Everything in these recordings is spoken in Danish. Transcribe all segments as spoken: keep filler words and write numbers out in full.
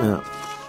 Ja.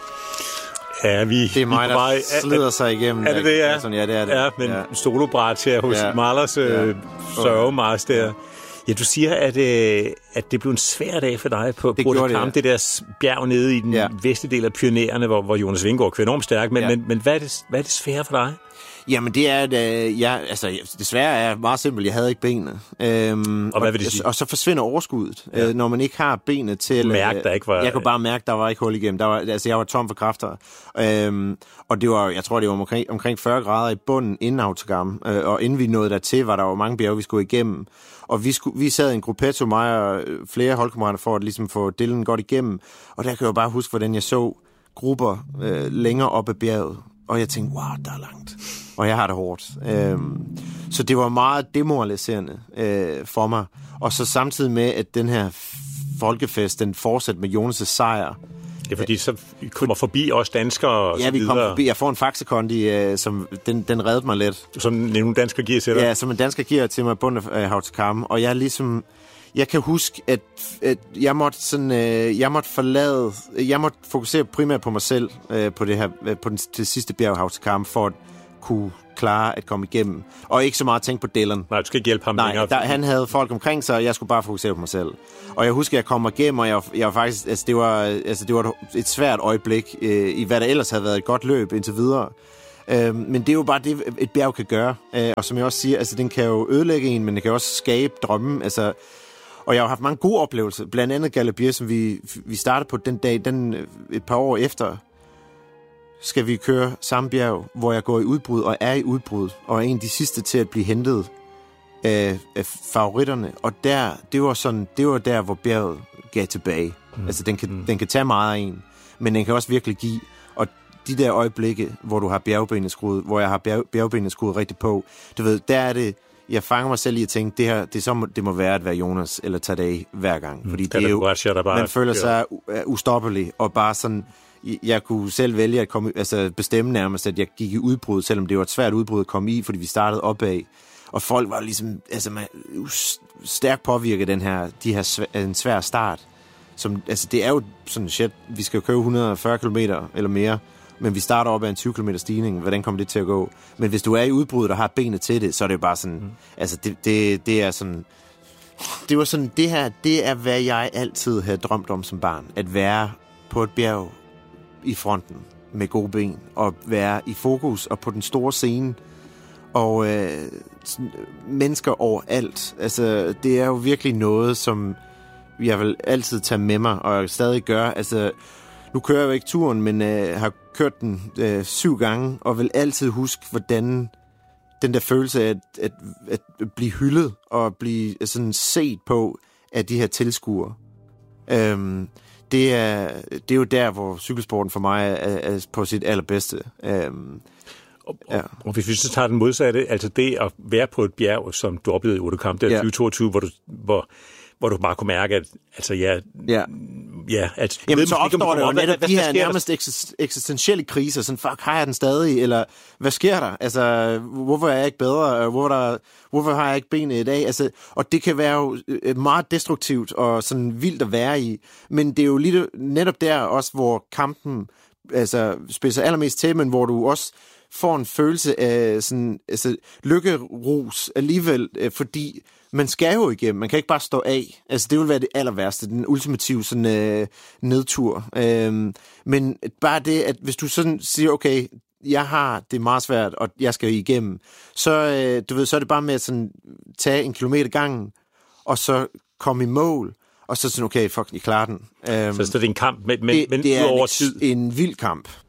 Ja, vi, det er mig, vi der vej, slider sig igennem. Er det det, ja? Sådan, ja, det er det. Ja, men ja. solobræt her hos ja. Mahlers øh, ja. sørgemarks der. Ja, du siger, at, øh, at det blev en svær dag for dig på Broder Kamp, det, ja. det der bjerg nede i den ja. vestlige del af Pyrenæerne, hvor, hvor Jonas Vingegaard kører enormt stærkt. Men, ja. men, men hvad, er det, hvad er det svære for dig? Jamen, det er, at øh, jeg, altså, desværre er meget simpelt. Jeg havde ikke benene. Øhm, og hvad vil det sige? Og, og så forsvinder overskuddet, ja. øh, når man ikke har benene til... Mærke, der ikke var... Jeg kunne bare mærke, der var ikke hul igennem. Der var, altså, jeg var tom for kræfter. Øhm, og det var, jeg tror, det var omkring, omkring fyrre grader i bunden inden Hautagam. Øh, og inden vi nåede dertil, var der jo mange bjerge, vi skulle igennem. Og vi, skulle, vi sad i en gruppetto, mig og flere holdkammerater, for at ligesom få dillen godt igennem. Og der kan jeg jo bare huske, hvordan jeg så grupper øh, længere op ad bjerget. Og jeg tænkte, wow, der er langt. Og jeg har det hårdt. Øhm, så det var meget demoraliserende øh, for mig. Og så samtidig med, at den her folkefest, den fortsatte med Jonas' sejr. Det er fordi, så vi kommer forbi os danskere og ja, så vi videre. kommer forbi. Jeg får en faxekondi, øh, som den, den reddede mig lidt. Som nogle danskere giver til dig? Ja, som en dansker giver til mig i bunden af Hautagam. Og jeg er ligesom... Jeg kan huske, at, at jeg måtte sådan, øh, jeg måtte forlade, jeg måtte fokusere primært på mig selv øh, på det her, øh, på den, det sidste bjerg Hautagam, for at kunne klare at komme igennem. Og ikke så meget tænke på Dylan. Nej, du skal ikke hjælpe ham Nej, længere. Der, han havde folk omkring sig, og jeg skulle bare fokusere på mig selv. Og jeg husker, at jeg kom igennem, og jeg, jeg var faktisk, altså det var, altså det var et svært øjeblik øh, i hvad der ellers havde været et godt løb indtil videre. Øh, men det er jo bare det, et bjerg kan gøre. Øh, og som jeg også siger, altså den kan jo ødelægge en, men den kan også skabe drømme. Altså. Og jeg har haft mange gode oplevelser, blandt andet Galibier, som vi, vi startede på den dag, den et par år efter, skal vi køre samme bjerg, hvor jeg går i udbrud og er i udbrud, og er en af de sidste til at blive hentet af, af favoritterne. Og der, det var sådan, det var der, hvor bjerget gav tilbage. Mm. Altså, den kan, mm. den kan tage meget af en, men den kan også virkelig give. Og de der øjeblikke, hvor du har bjergbenet skruet, hvor jeg har bjerg, bjergbenet skruet rigtig på, du ved, der er det. Jeg fanger mig selv i at tænke, det her, det, så, det må være at være Jonas eller Tadej hver gang. Fordi det er jo, man føler sig ustoppelig, og bare sådan, jeg kunne selv vælge at komme, altså bestemme nærmest, at jeg gik i udbrud, selvom det var et svært udbrud at komme i, fordi vi startede opad. Og folk var ligesom, altså man, stærkt påvirket den her, de her en svær start. Som, altså det er jo sådan, shit, vi skal jo køre et hundrede og fyrre kilometer eller mere, men vi starter op af en tyve kilometer stigning. Hvordan kommer det til at gå? Men hvis du er i udbruddet og har benet til det, så er det jo bare sådan... Mm. Altså, det, det, det er sådan... Det var sådan, det her, det er, hvad jeg altid havde drømt om som barn. At være på et bjerg i fronten med gode ben, og være i fokus og på den store scene. Og øh, sådan, mennesker overalt. Altså, det er jo virkelig noget, som jeg vil altid tage med mig, og jeg stadig gør. Altså... Nu kører jeg jo ikke turen, men øh, har kørt den øh, syv gange, og vil altid huske, hvordan den der følelse af at, at, at blive hyldet og blive sådan set på af de her tilskuere. Øhm, det, er, det er jo der, hvor cykelsporten for mig er, er på sit allerbedste. Øhm, og, ja. og, og hvis vi så tager den modsatte, altså det at være på et bjerg, som du oplevede i Hautagam der ja. tyve toogtyve, hvor du... Hvor hvor du bare kunne mærke, at altså, ja, ja. ja at... Jamen, så opstår det jo netop de her nærmest eksistentielle kriser, sådan, fuck, har jeg den stadig, eller hvad sker der? Altså, hvorfor er jeg ikke bedre? Hvorfor, der, hvorfor har jeg ikke benene i dag? Altså, og det kan være jo meget destruktivt og sådan vildt at være i, men det er jo lige netop der også, hvor kampen altså, spidser allermest til, men hvor du også får en følelse af sådan, altså, lykkerus alligevel, fordi man skal jo igennem. Man kan ikke bare stå af. Altså, det vil være det aller værste. Den ultimative sådan, øh, nedtur. Øhm, men bare det, at hvis du sådan siger, okay, jeg har det meget svært, og jeg skal igennem, så, øh, du ved, så er det bare med at sådan, tage en kilometer gangen, og så komme i mål, og så sådan, okay, fuck, jeg klarer den. Øhm, så det er en kamp, men, men, det, men det er over en, tid. en vild kamp.